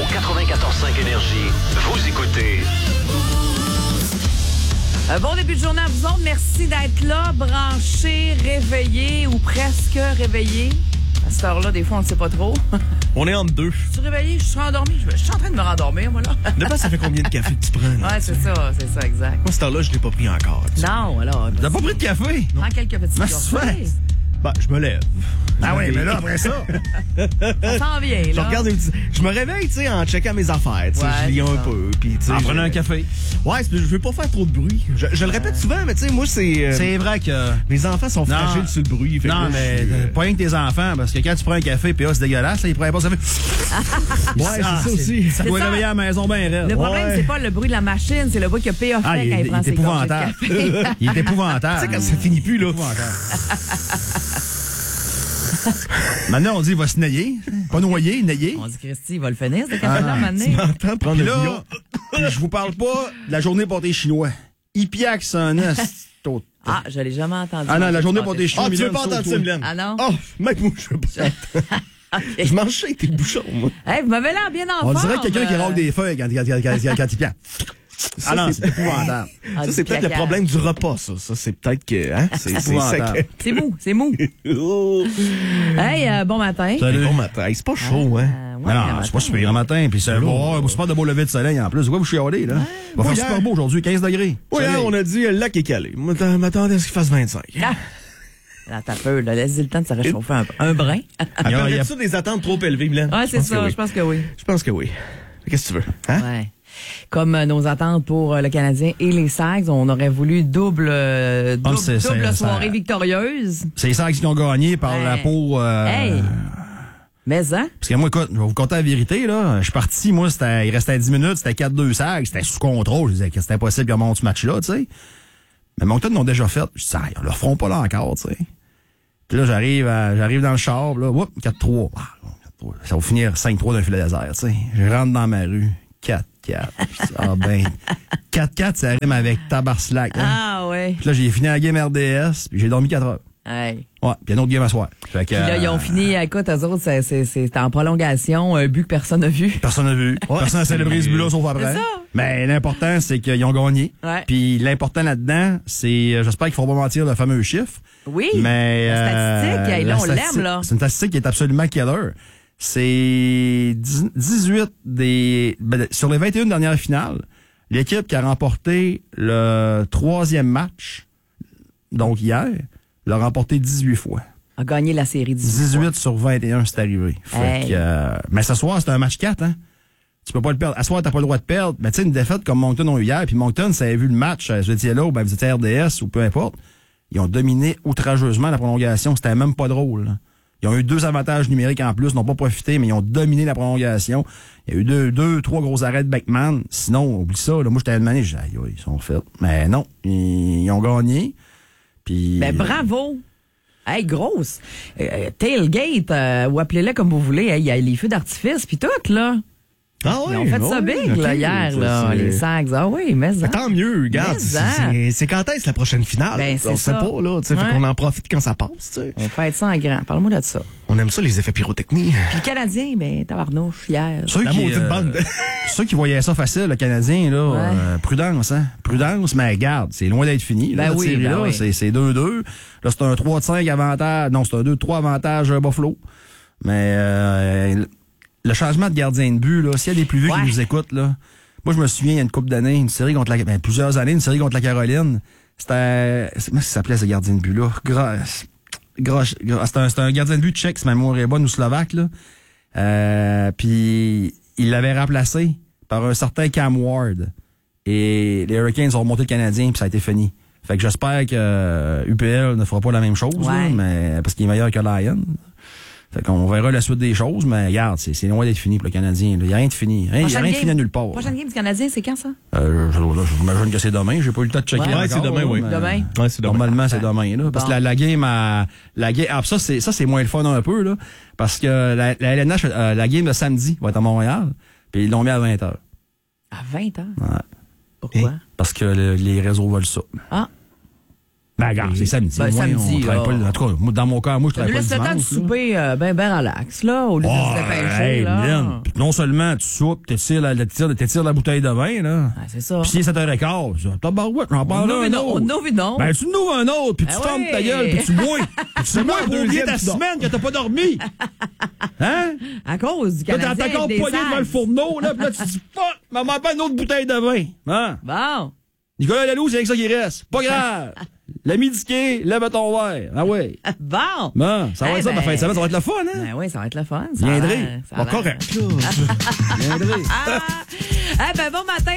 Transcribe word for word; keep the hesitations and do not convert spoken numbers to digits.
Au quatre-vingt-quatorze cinq Énergie, vous écoutez... Un bon début de journée à vous autres. Merci d'être là, branchés, réveillés ou presque réveillés. À cette heure-là, des fois, on ne sait pas trop. On est entre deux. Je suis réveillée, je suis rendormie. Je suis en train de me rendormir, moi, là. Depuis, ça fait combien de café que tu prends? Là, ouais, c'est ça, c'est ça, exact. Moi, cette heure-là, je l'ai pas pris encore. Tu non, alors... T'as pas pris de café? Prends quelques petits gorgées. Ben, je me lève. Ah oui, mais là, après ça... ça s'en vient, là. Je regarde des petits... Je me réveille, tu sais, en checkant mes affaires. Tu sais, ouais, je lis un ça. peu. Puis, tu sais, en prenant je... un café. Ouais, je veux pas faire trop de bruit. Je, je le répète souvent, mais tu sais, moi, c'est... Euh... C'est vrai que... Mes enfants sont non, fragiles sur le bruit. Fait non, que là, mais je... pas rien que tes enfants, parce que quand tu prends un café, puis là, c'est dégueulasse, là, ils pourraient pas ça fait... ouais, ah, c'est ça aussi. Ça doit réveiller à la maison bien raide. Le problème, ouais. c'est pas le bruit de la machine, c'est le bruit que P A fait ah, quand il, il prend ses gorgées de café. Il est épouvantable. Tu sais, quand ça finit plus, là. Maintenant, on dit il va se nailler. Pas noyer, nailler. On dit Christy, il va le finir, ce café-là, maintenant. Tu m'entends prendre le là, je vous parle pas de la journée pour tes Chinois. Ipiax, un os. Ah, je l'ai jamais entendu. Ah non, la journée pour tes Chinois. Ah, tu veux pas entendre ça, Mylène? Ah non? Oh, mec, moi, je veux pas. Okay. Je mange avec tes bouchons, moi. Hey, vous m'avez l'air bien en On forme. dirait quelqu'un qui rôle des feuilles quand, quand, quand, quand, quand il piaque. Ça, ah non, c'est épouvantable. Ah, ça, c'est peut-être le problème du repas, ça. Ça, c'est peut-être que... Hein, c'est sec. C'est mou, c'est mou. Hey, euh, bon matin. Salut. Bon matin. Hey, c'est pas chaud, hein? Euh, ouais, non, c'est pas super un matin. Puis c'est bon, c'est pas de beau lever de soleil en plus. Vous vous chialez, là. Il va faire super beau aujourd'hui, quinze degrés. Oui, on a dit le lac est calé. M'attendais à ce qu'il fasse vingt-cinq. Là, t'as peur, là. Laisse-y le temps de se réchauffer un, un brin. Il y a, y a ça des attentes trop élevées, Mylène? Ouais, c'est ça, oui. Je pense que oui. Je pense que oui. Qu'est-ce que tu veux? Hein? Ouais. Comme euh, nos attentes pour euh, le Canadien et les Sags, on aurait voulu double, euh, double, oh, double soirée victorieuse. C'est les Sags qui ont gagné par hey. la peau... Euh, hey! Mais hein? Parce que moi, écoute, je vais vous conter la vérité, là. Je suis parti, moi, c'était, il restait dix minutes, c'était quatre deux Sags, c'était sous contrôle. Je disais que c'était impossible qu'ils remontent ce match-là, tu sais. Mais Moncton l'ont déjà fait. Je dis, ah, ils le feront pas là encore, tu sais. Puis là, j'arrive à, j'arrive dans le char, là, whoop, quatre trois. Ah, ça va finir cinq trois d'un filet désert, tu sais. Je rentre dans ma rue, quatre quatre. Ah ben, quatre quatre, ça rime avec Tabarslack. Hein? Ah ouais. Puis là, j'ai fini la game R D S, puis j'ai dormi quatre heures. Hey. Ouais, puis un autre game à soir. Fait que, puis là, euh, ils ont fini, écoute, eux autres, c'est, c'est, c'est en prolongation, un but que personne n'a vu. Personne n'a vu. Ouais. Personne n'a célébré ce but-là, sauf après. C'est ça. Mais l'important, c'est qu'ils ont gagné. Ouais. Puis l'important là-dedans, c'est, j'espère qu'ils ne feront pas mentir le fameux chiffre. Oui. Mais, la statistique, euh, là, on l'aime, là. C'est une statistique qui est absolument killer. C'est dix-huit des... Ben, sur les vingt et une dernières finales, l'équipe qui a remporté le troisième match, donc hier, l'a remporté dix-huit fois. A gagné la série dix-huit dix-huit fois. sur vingt et un, c'est arrivé. Fait hey. que, euh, mais ce soir, c'est un match quatre, hein? Tu peux pas le perdre. À ce soir, t'as pas le droit de perdre. Mais tu sais, une défaite comme Moncton ont eu hier, puis Moncton, ça avait vu le match, vous étiez là, ou ben vous étiez R D S, ou peu importe. Ils ont dominé outrageusement la prolongation. C'était même pas drôle, là. Ils ont eu deux avantages numériques en plus, n'ont pas profité, mais ils ont dominé la prolongation. Il y a eu deux, deux trois gros arrêts de Beckman. Sinon, oublie ça. Là, moi, j'étais à une manée, j'ai dit, aïe, ils sont faits. Mais non, ils, ils ont gagné. Puis. Ben, bravo! Hey, grosse! Euh, tailgate, euh, ou appelez-le comme vous voulez, il hey, y a les feux d'artifice, puis tout, là. Ah oui, ils ont fait oui, ça big, okay, là, hier, là, les Sags. Ah oui, mais ça. Tant mieux, regarde. C'est, c'est quand est-ce la prochaine finale? Ben, c'est on ça. sait pas, là. Tu sais, ouais. Fait qu'on en profite quand ça passe, tu sais. On fait ça en grand. Parle-moi de ça. On aime ça, les effets pyrotechniques. Puis le Canadien, ben, tabarnouche, hier. Ceux qui, euh, bande. ceux qui voyaient ça facile, le Canadien, là, ouais. euh, prudence, hein. Prudence, mais regarde, c'est loin d'être fini, là, ben la oui, série, ben là. oui. C'est, c'est deux deux. Là, c'est un trois cinq avantage. Non, c'est un deux trois avantage euh, Buffalo. Mais, euh, le changement de gardien de but, là, s'il y a des plus vieux ouais. qui nous écoutent, là, moi, je me souviens, il y a une couple d'années, une série contre la, ben, plusieurs années, une série contre la Caroline. C'était, comment ça s'appelait ce gardien de but, là? Gros, gros, c'était un, c'était un gardien de but tchèque, si ma mémoire est bonne, ou slovaque, là. Euh, puis, il l'avait remplacé par un certain Cam Ward. Et les Hurricanes ont remonté le Canadien, puis ça a été fini. Fait que j'espère que euh, U P L ne fera pas la même chose, ouais. là, mais, parce qu'il est meilleur que Lyon. Fait qu'on verra la suite des choses, mais regarde, c'est, c'est loin d'être fini pour le Canadien. Il n'y a rien de fini. Il n'y a rien de fini à nulle part. Prochaine game du Canadien, c'est quand ça? Euh, je, je, j'imagine que c'est demain. J'ai pas eu le temps de checker. Ouais, ouais c'est demain, oui. Demain. Ouais, c'est demain. Normalement, c'est demain, là. Parce bon. que la, la game à, la game, ah, ça, c'est, ça, c'est moins le fun un peu, là. Parce que la, la L N H, euh, la game de samedi va être à Montréal. Puis ils l'ont mis à vingt heures. À vingt heures? Ouais. Pourquoi? Et parce que le, les réseaux veulent ça. Ah. Ben, regarde, c'est samedi. Ben, Moi, samedi, on travaille là. pas le- en tout cas, moi, dans mon cas, moi, je Ça nous travaille pas le laisse le temps de dimanche. là. souper euh, ben, ben relax, là, au lieu de Oh, se dépêcher, hey, là. Mylène, puis non seulement tu soupes, t'étires la, la, t'étires, t'étires la bouteille de vin, là. Ah, c'est ça. Puis c'est sept heures quinze. Je dis, tabarouette, j'en On parle ouvre un une autre. autre, on ouvre une autre. Ben, tu nous ouvres un autre, puis tu Ben fermes ouais. ta gueule, puis tu bois. Puis tu sais moi en pour oublier deuxième, ta tu dors. semaine que t'as pas dormi. Hein? À cause du Là, Canadien. t'es encore avec poigné des devant le sacs. fourneau, là, puis là, tu dis, fuck, maman, pas une autre bouteille de vin. Hein? Bon. Nicolas Leloup, c'est avec ça qui reste. Pas grave. La midi-quai, lève ton verre. Ah ouais. Bon. Bon, ça va Eh être ça, ben- ma fin de semaine, ça va être le fun, hein? Ben oui, ça va être le fun. Ça a Viendrez. l'air- ça a Pas l'air. correct. Viendrez. Ah! Eh ben, bon matin.